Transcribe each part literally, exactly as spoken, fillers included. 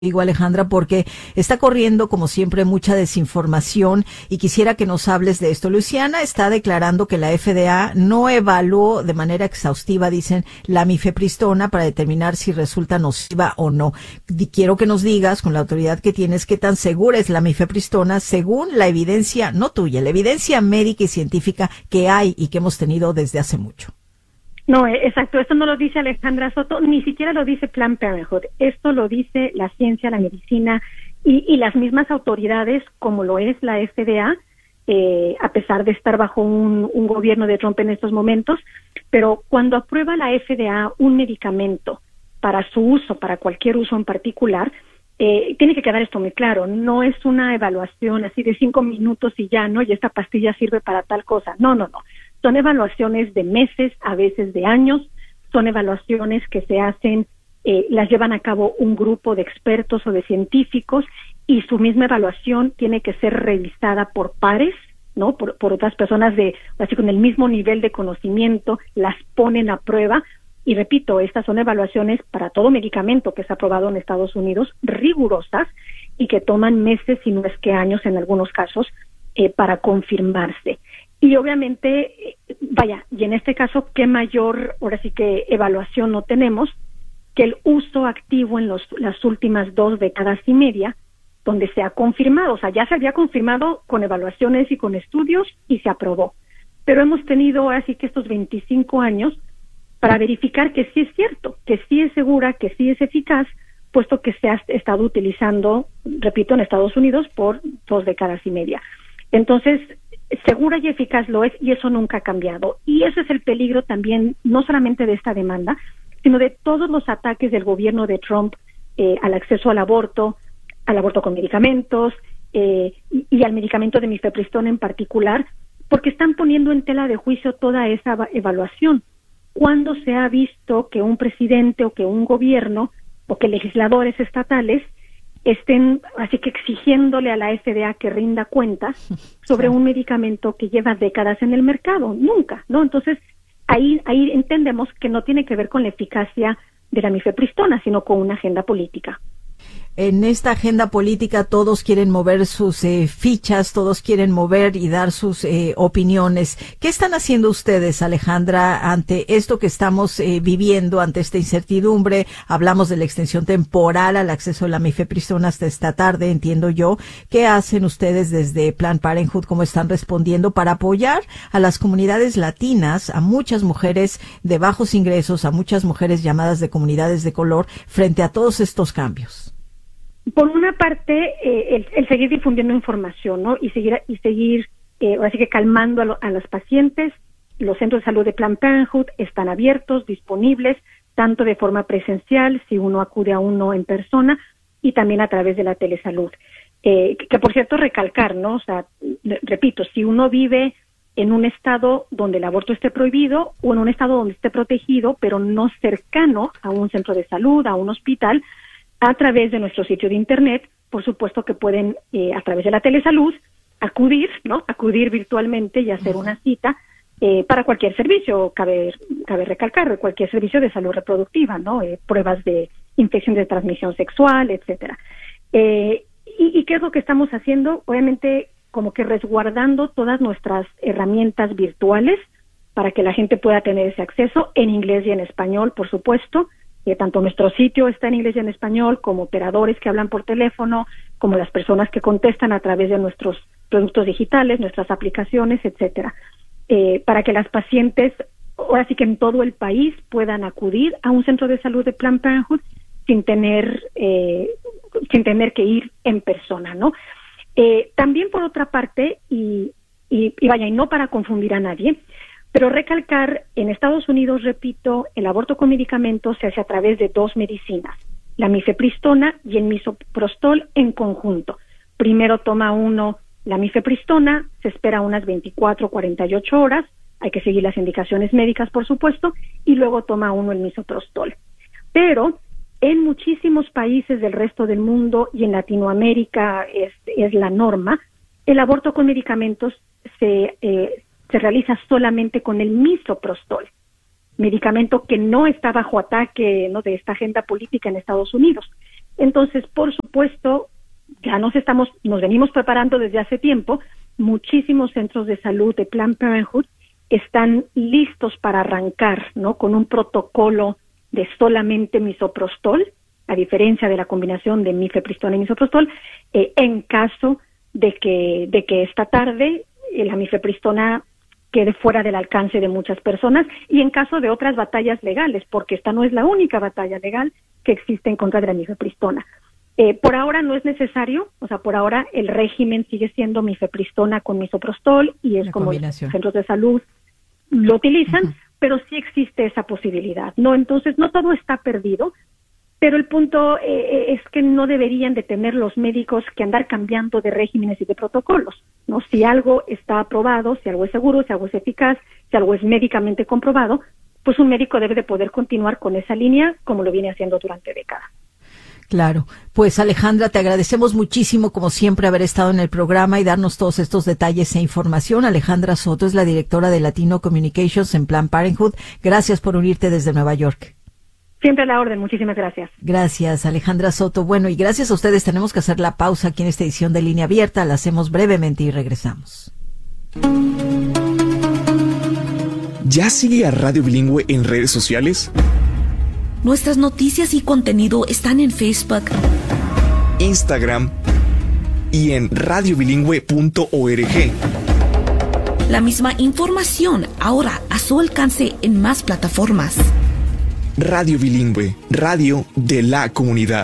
Digo, Alejandra, porque está corriendo, como siempre, mucha desinformación y quisiera que nos hables de esto. Luisiana está declarando que la F D A no evaluó de manera exhaustiva, dicen, la mifepristona para determinar si resulta nociva o no. Quiero que nos digas, con la autoridad que tienes, qué tan segura es la mifepristona según la evidencia, no tuya, la evidencia médica y científica que hay y que hemos tenido desde hace mucho. No, exacto, esto no lo dice Alejandra Soto, ni siquiera lo dice Planned Parenthood, esto lo dice la ciencia, la medicina y, y las mismas autoridades, como lo es la F D A, eh, a pesar de estar bajo un, un gobierno de Trump en estos momentos, pero cuando aprueba la F D A un medicamento para su uso, para cualquier uso en particular, eh, tiene que quedar esto muy claro, no es una evaluación así de cinco minutos y ya, ¿no? Y esta pastilla sirve para tal cosa, no, no, no. Son evaluaciones de meses, a veces de años, son evaluaciones que se hacen, eh, las llevan a cabo un grupo de expertos o de científicos y su misma evaluación tiene que ser revisada por pares, ¿no? Por, por otras personas de, así con el mismo nivel de conocimiento, las ponen a prueba y repito, estas son evaluaciones para todo medicamento que es aprobado en Estados Unidos, rigurosas y que toman meses, si no es que años en algunos casos, eh, para confirmarse. Y obviamente, vaya, y en este caso, ¿qué mayor, ahora sí que evaluación no tenemos que el uso activo en los, las últimas dos décadas y media, donde se ha confirmado? O sea, ya se había confirmado con evaluaciones y con estudios y se aprobó. Pero hemos tenido ahora sí que estos veinticinco años para verificar que sí es cierto, que sí es segura, que sí es eficaz, puesto que se ha estado utilizando, repito, en Estados Unidos por dos décadas y media. Entonces, segura y eficaz lo es y eso nunca ha cambiado. Y ese es el peligro también, no solamente de esta demanda, sino de todos los ataques del gobierno de Trump eh, al acceso al aborto, al aborto con medicamentos eh, y, y al medicamento de mifepristona en particular, porque están poniendo en tela de juicio toda esa evaluación. ¿Cuándo se ha visto que un presidente o que un gobierno o que legisladores estatales estén así que exigiéndole a la F D A que rinda cuentas sobre un medicamento que lleva décadas en el mercado? Nunca, ¿no? Entonces, ahí ahí entendemos que no tiene que ver con la eficacia de la mifepristona, sino con una agenda política. En esta agenda política todos quieren mover sus eh, fichas, todos quieren mover y dar sus eh, opiniones. ¿Qué están haciendo ustedes, Alejandra, ante esto que estamos eh, viviendo, ante esta incertidumbre? Hablamos de la extensión temporal al acceso a la mifepristona hasta esta tarde, entiendo yo. ¿Qué hacen ustedes desde Planned Parenthood? ¿Cómo están respondiendo para apoyar a las comunidades latinas, a muchas mujeres de bajos ingresos, a muchas mujeres llamadas de comunidades de color, frente a todos estos cambios? Por una parte, eh, el, el seguir difundiendo información, ¿no? Y seguir, y seguir eh, así que calmando a, lo, a los pacientes. Los centros de salud de Planned Parenthood están abiertos, disponibles, tanto de forma presencial, si uno acude a uno en persona, y también a través de la telesalud. Eh, que, que, por cierto, recalcar, ¿no? O sea, repito, si uno vive en un estado donde el aborto esté prohibido o en un estado donde esté protegido, pero no cercano a un centro de salud, a un hospital, a través de nuestro sitio de internet, por supuesto que pueden, eh, a través de la telesalud, acudir, ¿no? Acudir virtualmente y hacer una cita eh, para cualquier servicio, cabe, cabe recalcar, cualquier servicio de salud reproductiva, ¿no? Eh, pruebas de infección de transmisión sexual, etcétera. Eh, y, ¿Y qué es lo que estamos haciendo? Obviamente, como que resguardando todas nuestras herramientas virtuales para que la gente pueda tener ese acceso en inglés y en español, por supuesto. Eh, tanto nuestro sitio está en inglés y en español, como operadores que hablan por teléfono, como las personas que contestan a través de nuestros productos digitales, nuestras aplicaciones, etcétera, eh, para que las pacientes, ahora sí que en todo el país, puedan acudir a un centro de salud de Planned Parenthood sin tener eh, sin tener que ir en persona, ¿no? Eh, también por otra parte, y, y, y vaya, y no para confundir a nadie, pero recalcar, en Estados Unidos, repito, el aborto con medicamentos se hace a través de dos medicinas, la mifepristona y el misoprostol en conjunto. Primero toma uno la mifepristona, se espera unas veinticuatro, cuarenta y ocho horas, hay que seguir las indicaciones médicas, por supuesto, y luego toma uno el misoprostol. Pero en muchísimos países del resto del mundo y en Latinoamérica es, es la norma, el aborto con medicamentos se... Eh, se realiza solamente con el misoprostol, medicamento que no está bajo ataque, ¿no?, de esta agenda política en Estados Unidos. Entonces, por supuesto, ya nos estamos, nos venimos preparando desde hace tiempo. Muchísimos centros de salud de Planned Parenthood están listos para arrancar, ¿no? Con un protocolo de solamente misoprostol, a diferencia de la combinación de mifepristona y misoprostol, eh, en caso de que, de que esta tarde eh, la mifepristona quede fuera del alcance de muchas personas, y en caso de otras batallas legales, porque esta no es la única batalla legal que existe en contra de la mifepristona. Eh, por ahora no es necesario, o sea, por ahora el régimen sigue siendo mifepristona con misoprostol, y es como los centros de salud lo utilizan, uh-huh. pero sí existe esa posibilidad, ¿no? Entonces, no todo está perdido, pero el punto eh, es que no deberían de tener los médicos que andar cambiando de regímenes y de protocolos, ¿no? Si algo está aprobado, si algo es seguro, si algo es eficaz, si algo es médicamente comprobado, pues un médico debe de poder continuar con esa línea como lo viene haciendo durante décadas. Claro. Pues Alejandra, te agradecemos muchísimo, como siempre, haber estado en el programa y darnos todos estos detalles e información. Alejandra Soto es la directora de Latino Communications en Planned Parenthood. Gracias por unirte desde Nueva York. Siempre a la orden, muchísimas gracias. Gracias, Alejandra Soto. Bueno, y gracias a ustedes. Tenemos que hacer la pausa aquí en esta edición de Línea Abierta. La hacemos brevemente y regresamos. ¿Ya sigue a Radio Bilingüe en redes sociales? Nuestras noticias y contenido están en Facebook, Instagram y en radio bilingüe punto org. La misma información ahora a su alcance en más plataformas. Radio Bilingüe, radio de la comunidad.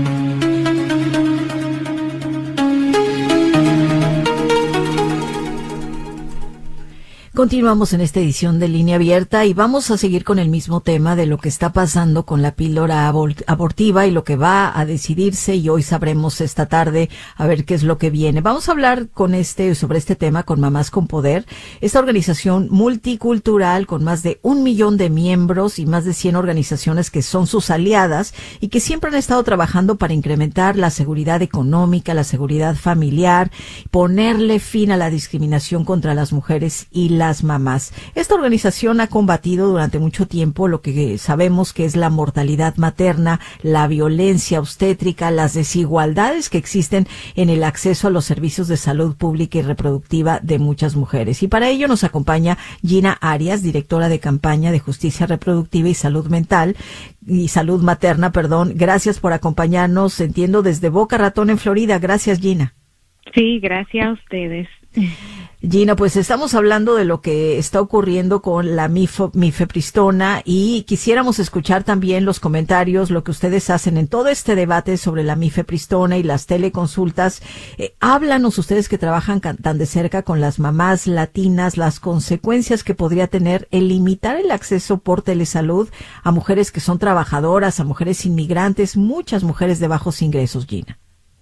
Continuamos en esta edición de Línea Abierta y vamos a seguir con el mismo tema de lo que está pasando con la píldora abortiva y lo que va a decidirse, y hoy sabremos esta tarde a ver qué es lo que viene. Vamos a hablar con este sobre este tema con Mamás con Poder, esta organización multicultural con más de un millón de miembros y más de cien organizaciones que son sus aliadas y que siempre han estado trabajando para incrementar la seguridad económica, la seguridad familiar, ponerle fin a la discriminación contra las mujeres y las mamás. Esta organización ha combatido durante mucho tiempo lo que sabemos que es la mortalidad materna, la violencia obstétrica, las desigualdades que existen en el acceso a los servicios de salud pública y reproductiva de muchas mujeres. Y para ello nos acompaña Gina Arias, directora de campaña de justicia reproductiva y salud mental y salud materna, perdón. Gracias por acompañarnos, entiendo, desde Boca Ratón en Florida. Gracias, Gina. Sí, gracias a ustedes. Gina, pues estamos hablando de lo que está ocurriendo con la mifo, mifepristona, y quisiéramos escuchar también los comentarios, lo que ustedes hacen en todo este debate sobre la mifepristona y las teleconsultas. Eh, háblanos ustedes que trabajan tan de cerca con las mamás latinas, las consecuencias que podría tener el limitar el acceso por telesalud a mujeres que son trabajadoras, a mujeres inmigrantes, muchas mujeres de bajos ingresos, Gina.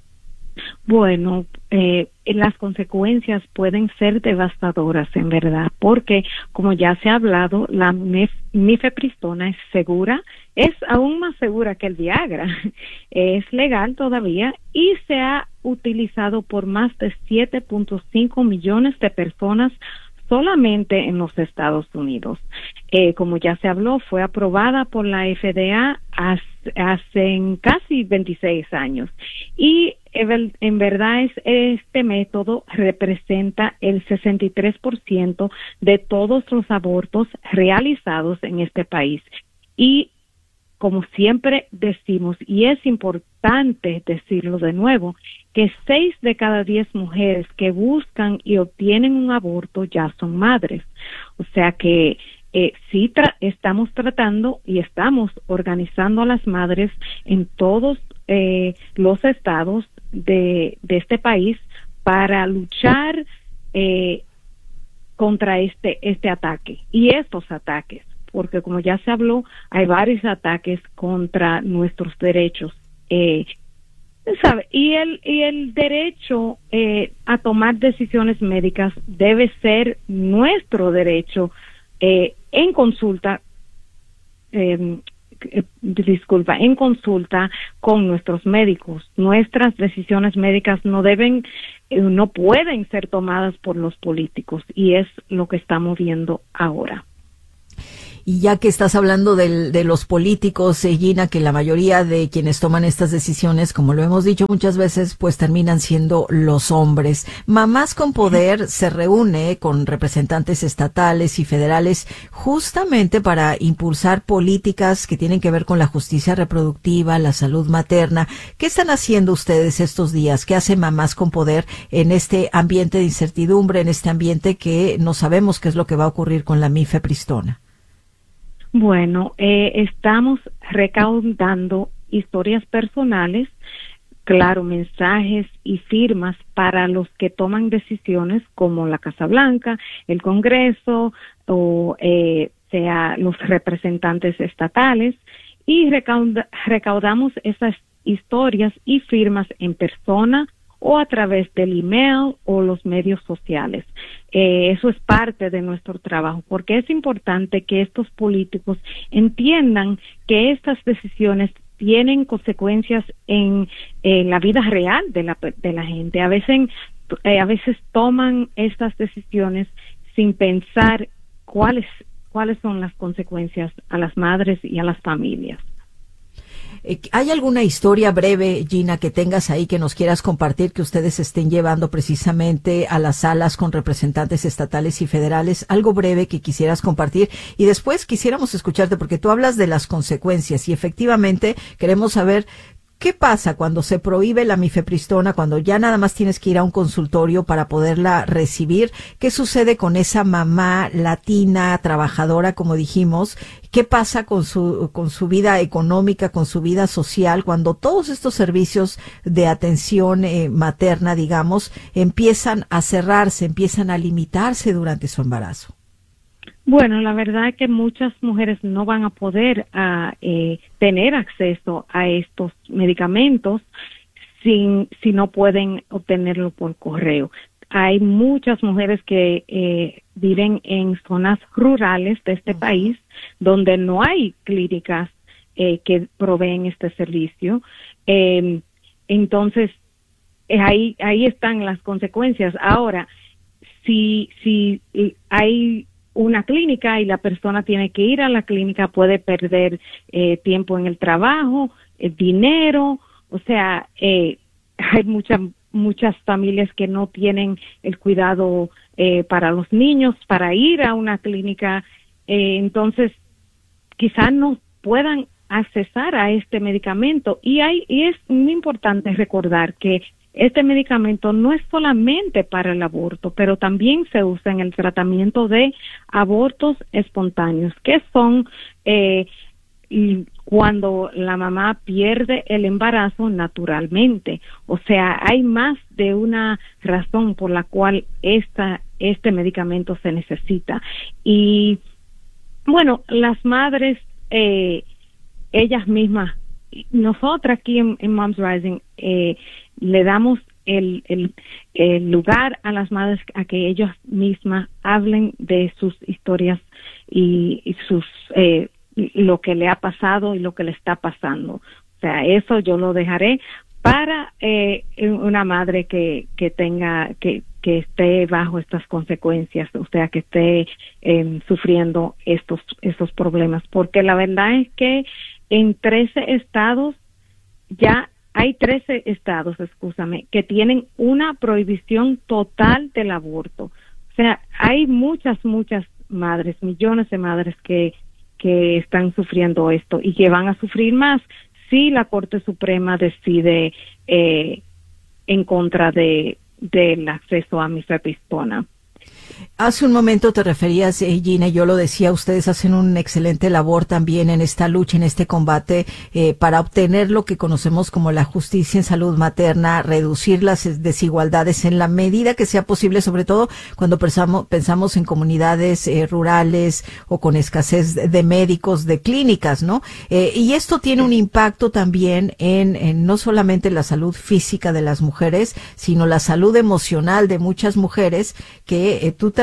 Bueno, eh, las consecuencias pueden ser devastadoras, en verdad, porque, como ya se ha hablado, la mif- mifepristona es segura, es aún más segura que el Viagra, es legal todavía y se ha utilizado por más de siete punto cinco millones de personas solamente en los Estados Unidos. Eh, como ya se habló, fue aprobada por la F D A hace, hace casi veintiséis años. Y en verdad es, este método representa el sesenta y tres por ciento de todos los abortos realizados en este país. Y como siempre decimos, y es importante decirlo de nuevo, que seis de cada diez mujeres que buscan y obtienen un aborto ya son madres. O sea que eh, sí tra- estamos tratando y estamos organizando a las madres en todos eh, los estados de, de este país para luchar eh, contra este, este ataque y estos ataques. Porque como ya se habló, hay varios ataques contra nuestros derechos. Eh, ¿sabe? Y el y el derecho eh, a tomar decisiones médicas debe ser nuestro derecho eh, en consulta, eh, eh, disculpa, en consulta con nuestros médicos. Nuestras decisiones médicas no deben, eh, no pueden ser tomadas por los políticos, y es lo que estamos viendo ahora. Y ya que estás hablando del, de los políticos, eh, Gina, que la mayoría de quienes toman estas decisiones, como lo hemos dicho muchas veces, pues terminan siendo los hombres. Mamás con Poder se reúne con representantes estatales y federales justamente para impulsar políticas que tienen que ver con la justicia reproductiva, la salud materna. ¿Qué están haciendo ustedes estos días? ¿Qué hace Mamás con Poder en este ambiente de incertidumbre, en este ambiente que no sabemos qué es lo que va a ocurrir con la mifepristona? Bueno, eh, estamos recaudando historias personales, claro, mensajes y firmas para los que toman decisiones como la Casa Blanca, el Congreso o eh, sea los representantes estatales, y recauda, recaudamos esas historias y firmas en persona o a través del email o los medios sociales. Eh, eso es parte de nuestro trabajo, porque es importante que estos políticos entiendan que estas decisiones tienen consecuencias en, en la vida real de la, de la gente. A veces, eh, a veces toman estas decisiones sin pensar cuáles, cuáles son las consecuencias a las madres y a las familias. ¿Hay alguna historia breve, Gina, que tengas ahí que nos quieras compartir, que ustedes estén llevando precisamente a las salas con representantes estatales y federales? Algo breve que quisieras compartir. Y después quisiéramos escucharte, porque tú hablas de las consecuencias y efectivamente queremos saber ¿qué pasa cuando se prohíbe la mifepristona, cuando ya nada más tienes que ir a un consultorio para poderla recibir? ¿Qué sucede con esa mamá latina, trabajadora, como dijimos? ¿Qué pasa con su, con su vida económica, con su vida social, cuando todos estos servicios de atención eh, materna, digamos, empiezan a cerrarse, empiezan a limitarse durante su embarazo? Bueno, la verdad es que muchas mujeres no van a poder uh, eh, tener acceso a estos medicamentos sin, si no pueden obtenerlo por correo. Hay muchas mujeres que eh, viven en zonas rurales de este país donde no hay clínicas eh, que proveen este servicio. Eh, entonces, eh, ahí, ahí están las consecuencias. Ahora, si, si hay una clínica y la persona tiene que ir a la clínica, puede perder eh, tiempo en el trabajo, eh, dinero, o sea, eh, hay muchas muchas familias que no tienen el cuidado eh, para los niños, para ir a una clínica, eh, entonces quizás no puedan accesar a este medicamento. Y hay y es muy importante recordar que este medicamento no es solamente para el aborto, pero también se usa en el tratamiento de abortos espontáneos, que son eh, cuando la mamá pierde el embarazo naturalmente. O sea, hay más de una razón por la cual esta, este medicamento se necesita. Y bueno, las madres, eh, ellas mismas, nosotras aquí en, en Moms Rising, eh, le damos el, el, el lugar a las madres a que ellas mismas hablen de sus historias y, y sus eh, lo que le ha pasado y lo que le está pasando. O sea, eso yo lo dejaré para eh, una madre que, que tenga, que, que esté bajo estas consecuencias, o sea, que esté eh, sufriendo estos, estos problemas. Porque la verdad es que en trece estados ya hay trece estados, excúsame, que tienen una prohibición total del aborto. O sea, hay muchas, muchas madres, millones de madres que, que están sufriendo esto y que van a sufrir más si la Corte Suprema decide eh, en contra de del acceso a mifepristona. Hace un momento te referías, eh, Gina, yo lo decía, ustedes hacen una excelente labor también en esta lucha, en este combate eh, para obtener lo que conocemos como la justicia en salud materna, reducir las desigualdades en la medida que sea posible, sobre todo cuando pensamos, pensamos en comunidades eh, rurales o con escasez de médicos, de clínicas, ¿no? Eh, y esto tiene un impacto también en, en no solamente la salud física de las mujeres, sino la salud emocional de muchas mujeres que eh, tú te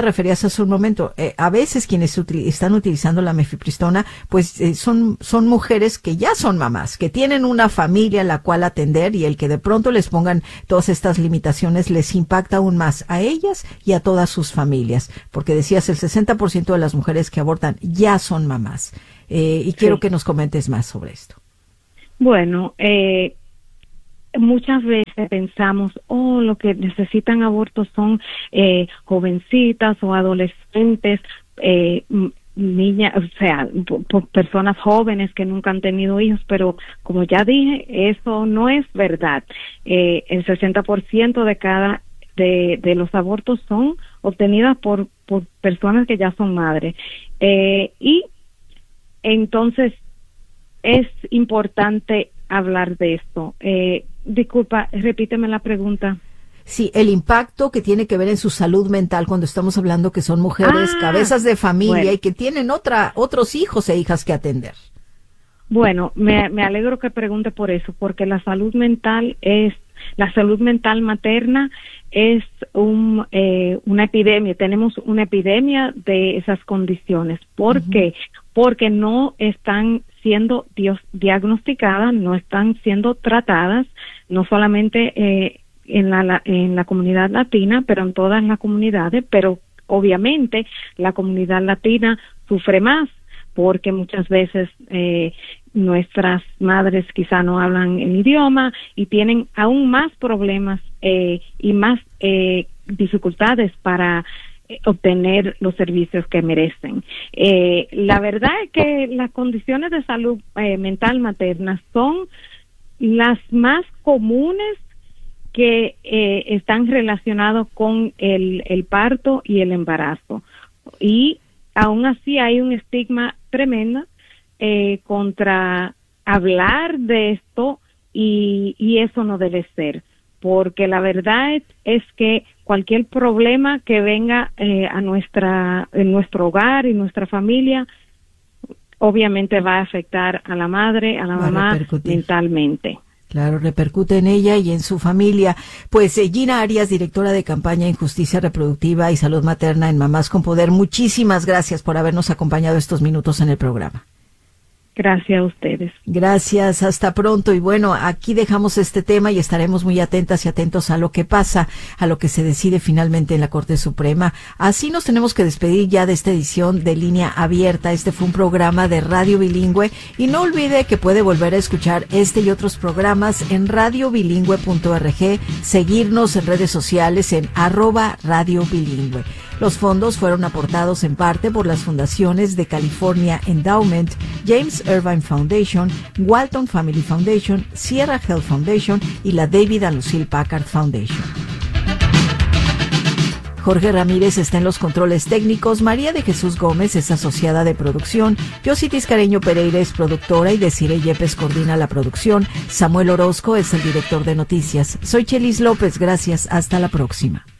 referías hace un momento, eh, a veces quienes util- están utilizando la mifepristona, pues eh, son, son mujeres que ya son mamás, que tienen una familia a la cual atender, y el que de pronto les pongan todas estas limitaciones les impacta aún más a ellas y a todas sus familias, porque decías el sesenta por ciento de las mujeres que abortan ya son mamás. Eh, y quiero sí. que nos comentes más sobre esto. Bueno, eh, muchas veces pensamos, oh, lo que necesitan abortos son eh, jovencitas o adolescentes, eh, niñas, o sea, por personas jóvenes que nunca han tenido hijos, pero como ya dije, eso no es verdad. Eh, el sesenta por ciento de cada de, de los abortos son obtenidas por, por personas que ya son madres. Eh, y entonces es importante hablar de esto. Eh, disculpa, repíteme la pregunta. Sí, el impacto que tiene que ver en su salud mental cuando estamos hablando que son mujeres, ah, cabezas de familia, bueno, y que tienen otra otros hijos e hijas que atender. Bueno, me, me alegro que pregunte por eso, porque la salud mental es, la salud mental materna es un, eh, una epidemia. Tenemos una epidemia de esas condiciones. ¿Por uh-huh. qué? Porque no están siendo dios, diagnosticadas, no están siendo tratadas, no solamente eh, en la, la en la comunidad latina, pero en todas las comunidades, pero obviamente la comunidad latina sufre más, porque muchas veces eh, nuestras madres quizá no hablan el idioma y tienen aún más problemas eh, y más eh, dificultades para eh, obtener los servicios que merecen. Eh, la verdad es que las condiciones de salud eh, mental materna son las más comunes que eh, están relacionados con el, el parto y el embarazo. Y aún así hay un estigma tremendo eh, contra hablar de esto, y, y eso no debe ser, porque la verdad es, es que cualquier problema que venga eh, a nuestra en nuestro hogar y nuestra familia obviamente va a afectar a la madre, a la va mamá a mentalmente. Claro, repercute en ella y en su familia. Pues eh, Gina Arias, directora de campaña en Justicia Reproductiva y Salud Materna en Mamás con Poder, muchísimas gracias por habernos acompañado estos minutos en el programa. Gracias a ustedes. Gracias, hasta pronto. Y bueno, aquí dejamos este tema y estaremos muy atentas y atentos a lo que pasa, a lo que se decide finalmente en la Corte Suprema. Así nos tenemos que despedir ya de esta edición de Línea Abierta. Este fue un programa de Radio Bilingüe, y no olvide que puede volver a escuchar este y otros programas en radio bilingüe punto org, seguirnos en redes sociales en arroba Radio Bilingüe. Los fondos fueron aportados en parte por las fundaciones de California Endowment, James Irvine Foundation, Walton Family Foundation, Sierra Health Foundation y la David and Lucille Packard Foundation. Jorge Ramírez está en los controles técnicos, María de Jesús Gómez es asociada de producción, Yossi Tiscareño Pereira es productora y Desiree Yepes coordina la producción, Samuel Orozco es el director de noticias. Soy Chelis López, gracias, hasta la próxima.